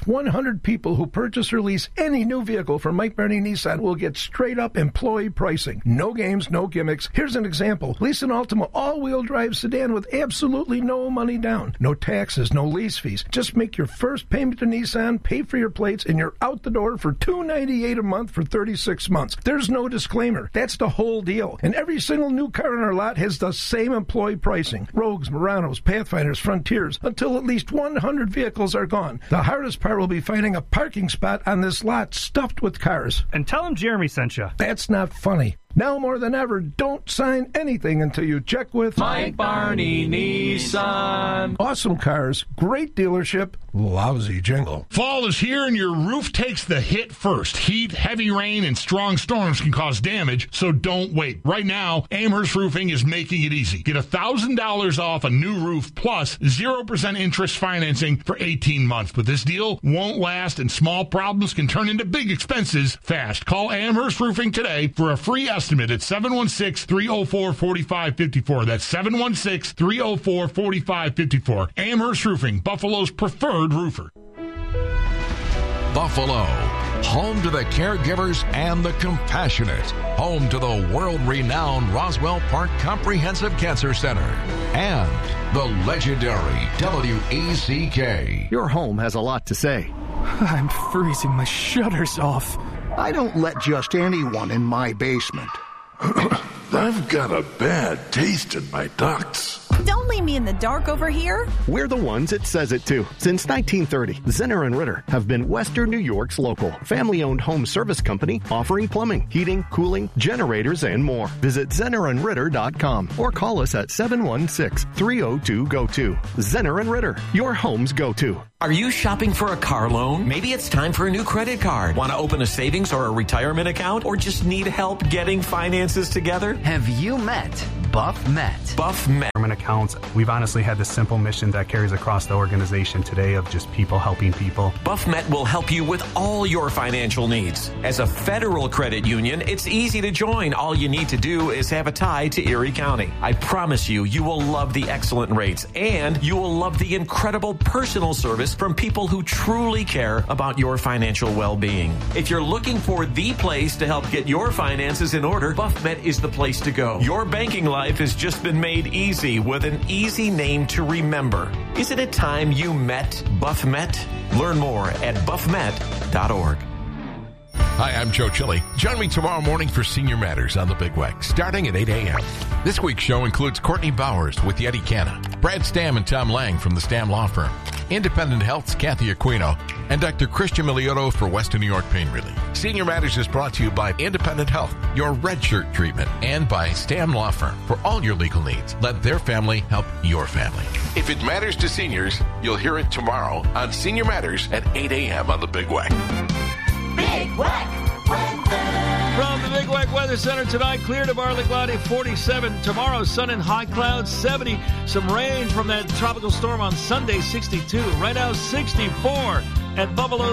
least 100 people who purchase or lease any new vehicle from Mike Barney Nissan will get straight-up employee pricing. No games, no gimmicks. Here's an example. Lease an Altima all-wheel drive sedan with absolutely no money down. No taxes, no lease fees. Just make your first payment to Nissan, pay for your plates, and you're out the door for $298 a month for 36 months. There's no disclaimer. That's the whole deal. And every single new car in our lot has the same employee pricing. Rogues, Muranos, Pathfinders, Frontiers, until at least 100 vehicles are gone. The hardest part will be finding a parking spot on this lot stuffed with cars. And tell him Jeremy sent you. That's not funny. Now more than ever, don't sign anything until you check with Mike Barney Nissan. Awesome cars, great dealership, lousy jingle. Fall is here and your roof takes the hit first. Heat, heavy rain, and strong storms can cause damage, so don't wait. Right now, Amherst Roofing is making it easy. Get $1,000 off a new roof plus 0% interest financing for 18 months. But this deal won't last and small problems can turn into big expenses fast. Call Amherst Roofing today for a free estimate at 716-304-4554. That's 716-304-4554. Amherst Roofing, Buffalo's preferred roofer. Buffalo, home to the caregivers and the compassionate, home to the world-renowned Roswell Park Comprehensive Cancer Center, and the legendary WECK. Your home has a lot to say. I'm freezing my shutters off. I don't let just anyone in my basement. I've got a bad taste in my ducts. Don't leave me in the dark over here. We're the ones it says it to. Since 1930, Zinner & Ritter have been Western New York's local, family-owned home service company offering plumbing, heating, cooling, generators, and more. Visit ZennerandRitter.com or call us at 716-302-GO-TO. Zinner & Ritter, your home's go-to. Are you shopping for a car loan? Maybe it's time for a new credit card. Want to open a savings or a retirement account? Or just need help getting finances together? Have you met Buff Met? Buff Met. Accounts. We've honestly had this simple mission that carries across the organization today of just people helping people. Buff Met will help you with all your financial needs. As a federal credit union, it's easy to join. All you need to do is have a tie to Erie County. I promise you, you will love the excellent rates and you will love the incredible personal service from people who truly care about your financial well-being. If you're looking for the place to help get your finances in order, Buff Met is the place to go. Your banking life has just been made easy with an easy name to remember. Isn't it time you met Buff Met? Learn more at buffmet.org. Hi, I'm Joe Chili. Join me tomorrow morning for Senior Matters on the Big Weck, starting at 8 a.m. This week's show includes Courtney Bowers with Yeti Canna, Brad Stam and Tom Lang from the Stam Law Firm, Independent Health's Kathy Aquino, and Dr. Christian Miliotto for Western New York Pain Relief. Senior Matters is brought to you by Independent Health, your red shirt treatment, and by Stam Law Firm. For all your legal needs, let their family help your family. If it matters to seniors, you'll hear it tomorrow on Senior Matters at 8 a.m. on the Big Weck. Big Weck Weather. From the Big Weck Weather Center tonight, clear to partly cloudy, 47. Tomorrow, sun and high clouds, 70. Some rain from that tropical storm on Sunday, 62. Right now, 64 at Buffalo.